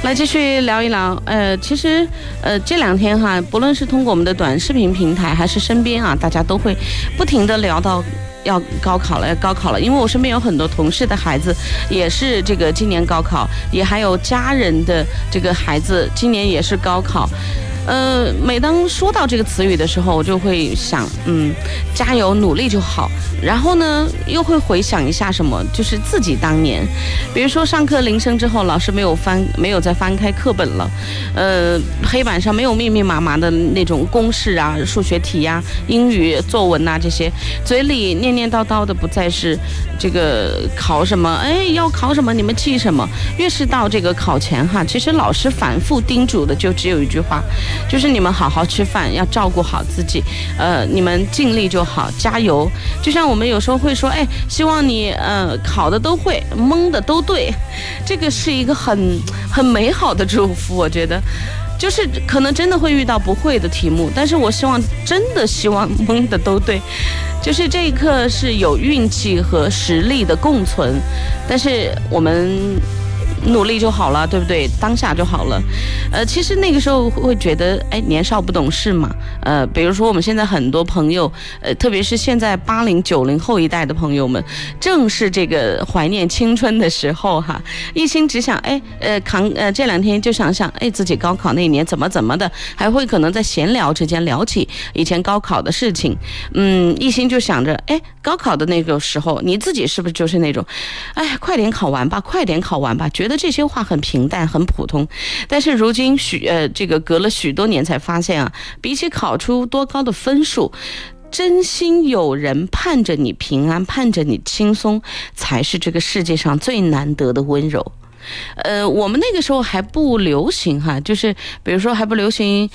来继续聊一聊。其实这2天哈，不论是通过我们的短视频平台，还是身边啊，大家都会不停的聊到要高考了，因为我身边有很多同事的孩子也是这个今年高考，也还有家人的这个孩子今年也是高考。每当说到这个词语的时候，我就会想，加油努力就好。然后呢，又会回想一下什么，就是自己当年，比如说上课铃声之后，老师没有再翻开课本了，黑板上没有密密麻麻的那种公式啊、数学题啊、英语作文啊这些，嘴里念念叨叨的不再是这个考什么，要考什么你们记什么。越是到这个考前哈，其实老师反复叮嘱的就只有一句话。就是你们好好吃饭，要照顾好自己，你们尽力就好，加油。就像我们有时候会说，希望你考的都会，蒙的都对，这个是一个很美好的祝福，我觉得。就是可能真的会遇到不会的题目，但是我真的希望蒙的都对，就是这一刻是有运气和实力的共存，但是我们努力就好了，对不对？当下就好了。其实那个时候会觉得，年少不懂事嘛。比如说我们现在很多朋友，特别是现在80、90后一代的朋友们，正是这个怀念青春的时候哈，一心只想这2天就想自己高考那一年怎么的，还会可能在闲聊之间聊起以前高考的事情。一心就想着，高考的那个时候，你自己是不是就是那种，快点考完吧，觉得这些话很平淡很普通。但是如今这个隔了许多年才发现啊，比起考出多高的分数，真心有人盼着你平安，盼着你轻松，才是这个世界上最难得的温柔。我们那个时候还不流行哈，就是比如说还不流行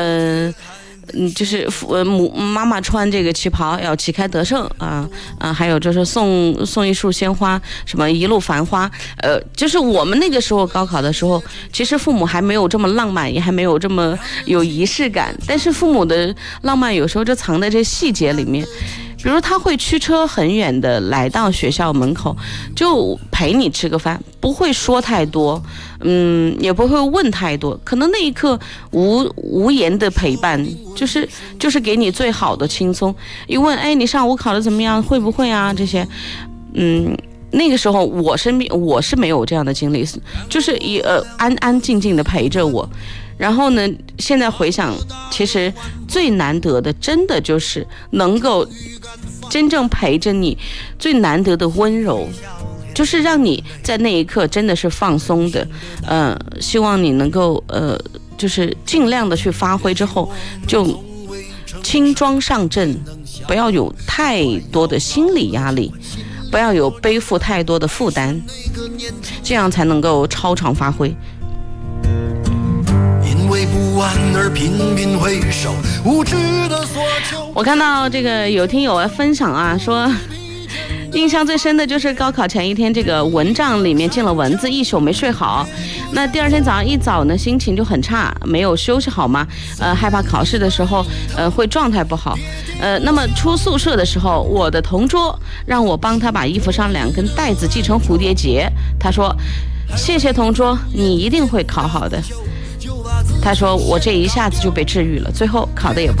就是妈妈穿这个旗袍要旗开得胜还有就是送一束鲜花，什么一路繁花。就是我们那个时候高考的时候，其实父母还没有这么浪漫，也还没有这么有仪式感，但是父母的浪漫有时候就藏在这细节里面。比如他会驱车很远的来到学校门口，就陪你吃个饭，不会说太多，也不会问太多，可能那一刻无言的陪伴，就是给你最好的轻松。一问，你上午考得怎么样？会不会啊？这些，那个时候我是没有这样的经历，就是安安静静的陪着我。然后呢，现在回想，其实最难得的，真的就是能够真正陪着你，最难得的温柔，就是让你在那一刻真的是放松的。希望你能够就是尽量的去发挥之后，就轻装上阵，不要有太多的心理压力，不要有背负太多的负担，这样才能够超常发挥。我看到这个有听友分享啊，说印象最深的就是高考前一天，这个蚊帐里面进了蚊子，一宿没睡好。那第2天早上一早呢，心情就很差，没有休息好嘛，害怕考试的时候会状态不好。那么出宿舍的时候，我的同桌让我帮他把衣服上2根带子系成蝴蝶结，他说谢谢同桌，你一定会考好的。他说我这一下子就被治愈了，最后考的也不